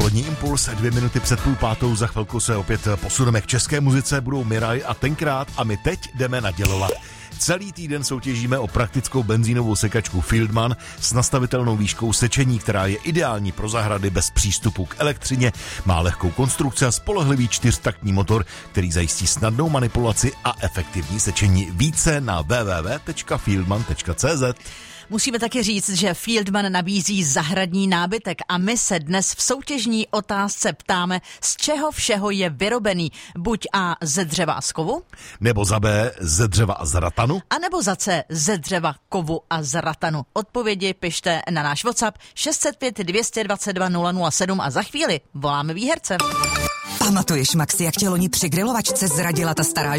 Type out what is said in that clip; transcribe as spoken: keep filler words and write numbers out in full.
Polední impuls, dvě minuty před půl pátou, za chvilku se opět posuneme k české muzice, budou Miraj a Tenkrát a my teď jdeme nadělovat. Celý týden soutěžíme o praktickou benzínovou sekačku Fieldman s nastavitelnou výškou sečení, která je ideální pro zahrady bez přístupu k elektřině, má lehkou konstrukci a spolehlivý čtyřtaktní motor, který zajistí snadnou manipulaci a efektivní sečení. Více na w w w tečka fieldman tečka c z. Musíme taky říct, že Fieldman nabízí zahradní nábytek a my se dnes v soutěžní otázce ptáme, z čeho všeho je vyrobený. Buď A ze dřeva a z kovu, nebo za B ze dřeva a z ratanu, a nebo za C ze dřeva, kovu a z ratanu. Odpovědi pište na náš WhatsApp šest set pět dvě stě dvacet dva nula nula sedm a za chvíli voláme výherce. Pamatuješ, Maxi, jak tě loni při grilovačce zradila ta stará